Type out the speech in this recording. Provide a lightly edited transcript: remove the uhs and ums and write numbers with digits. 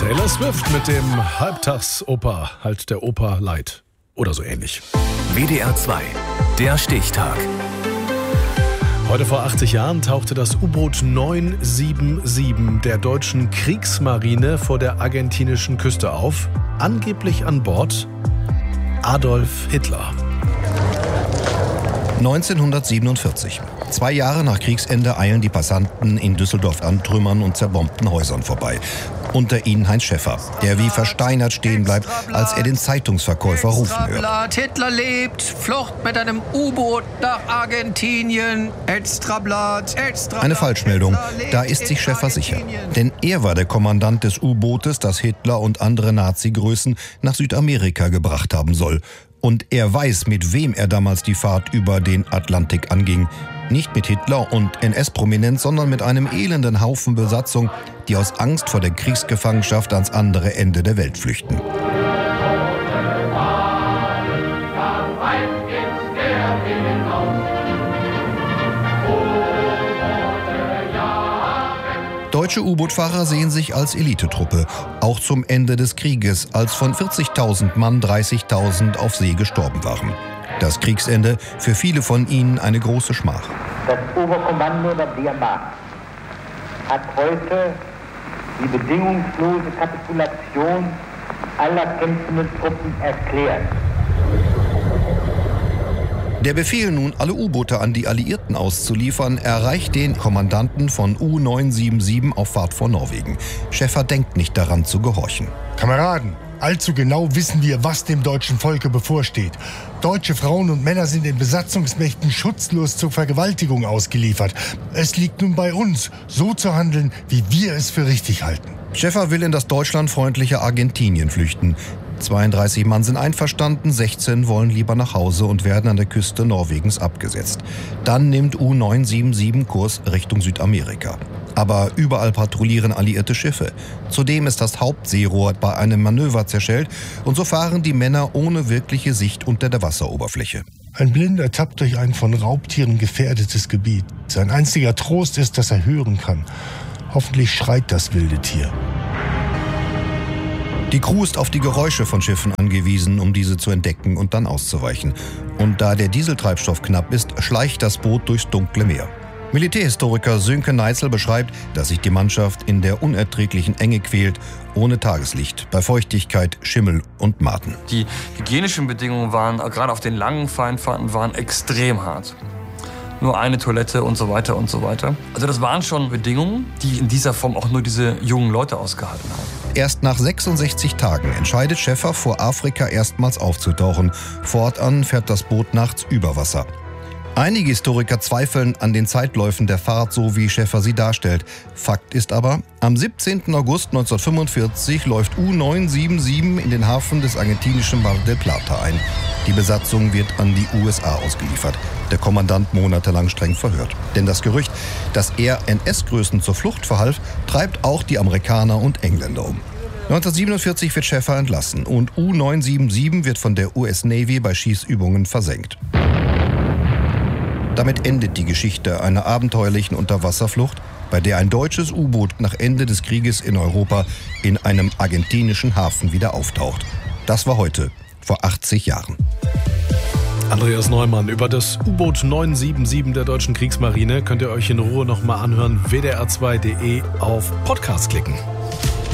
Taylor Swift mit dem Halbtagsoper, halt der Oper Light oder so ähnlich. WDR 2, der Stichtag. Heute vor 80 Jahren tauchte das U-Boot 977 der deutschen Kriegsmarine vor der argentinischen Küste auf. Angeblich an Bord Adolf Hitler. 1947. 2 Jahre nach Kriegsende eilen die Passanten in Düsseldorf an Trümmern und zerbombten Häusern vorbei. Unter ihnen Heinz Schäffer, der wie versteinert stehen bleibt, als er den Zeitungsverkäufer rufen hört. Hitler lebt, Flucht mit einem U-Boot nach Argentinien, Extrablatt, Extrablatt. Eine Falschmeldung, da ist sich Schäffer sicher. Denn er war der Kommandant des U-Bootes, das Hitler und andere Nazi-Größen nach Südamerika gebracht haben soll. Und er weiß, mit wem er damals die Fahrt über den Atlantik anging. Nicht mit Hitler und NS-Prominenz, sondern mit einem elenden Haufen Besatzung, die aus Angst vor der Kriegsgefangenschaft ans andere Ende der Welt flüchten. Deutsche U-Boot-Fahrer sehen sich als Elitetruppe, auch zum Ende des Krieges, als von 40.000 Mann 30.000 auf See gestorben waren. Das Kriegsende für viele von ihnen eine große Schmach. Das Oberkommando der Wehrmacht hat heute die bedingungslose Kapitulation aller kämpfenden Truppen erklärt. Der Befehl, nun alle U-Boote an die Alliierten auszuliefern, erreicht den Kommandanten von U977 auf Fahrt vor Norwegen. Schäffer denkt nicht daran zu gehorchen. Kameraden, allzu genau wissen wir, was dem deutschen Volke bevorsteht. Deutsche Frauen und Männer sind in Besatzungsmächten schutzlos zur Vergewaltigung ausgeliefert. Es liegt nun bei uns, so zu handeln, wie wir es für richtig halten. Schäffer will in das deutschlandfreundliche Argentinien flüchten. 32 Mann sind einverstanden, 16 wollen lieber nach Hause und werden an der Küste Norwegens abgesetzt. Dann nimmt U977 Kurs Richtung Südamerika. Aber überall patrouillieren alliierte Schiffe. Zudem ist das Hauptseerohr bei einem Manöver zerschellt und so fahren die Männer ohne wirkliche Sicht unter der Wasseroberfläche. Ein Blinder tappt durch ein von Raubtieren gefährdetes Gebiet. Sein einziger Trost ist, dass er hören kann. Hoffentlich schreit das wilde Tier. Die Crew ist auf die Geräusche von Schiffen angewiesen, um diese zu entdecken und dann auszuweichen. Und da der Dieseltreibstoff knapp ist, schleicht das Boot durchs dunkle Meer. Militärhistoriker Sönke Neitzel beschreibt, dass sich die Mannschaft in der unerträglichen Enge quält, ohne Tageslicht, bei Feuchtigkeit, Schimmel und Maden. Die hygienischen Bedingungen waren, gerade auf den langen Feinfahrten, waren extrem hart. Nur eine Toilette und so weiter und so weiter. Also das waren schon Bedingungen, die in dieser Form auch nur diese jungen Leute ausgehalten haben. Erst nach 66 Tagen entscheidet Schäffer, vor Afrika erstmals aufzutauchen. Fortan fährt das Boot nachts über Wasser. Einige Historiker zweifeln an den Zeitläufen der Fahrt, so wie Schäffer sie darstellt. Fakt ist aber, am 17. August 1945 läuft U977 in den Hafen des argentinischen Mar del Plata ein. Die Besatzung wird an die USA ausgeliefert. Der Kommandant monatelang streng verhört. Denn das Gerücht, dass er NS-Größen zur Flucht verhalf, treibt auch die Amerikaner und Engländer um. 1947 wird Schäffer entlassen und U977 wird von der US Navy bei Schießübungen versenkt. Damit endet die Geschichte einer abenteuerlichen Unterwasserflucht, bei der ein deutsches U-Boot nach Ende des Krieges in Europa in einem argentinischen Hafen wieder auftaucht. Das war heute, vor 80 Jahren. Andreas Neumann über das U-Boot 977 der deutschen Kriegsmarine könnt ihr euch in Ruhe nochmal anhören. WDR2.de auf Podcast klicken.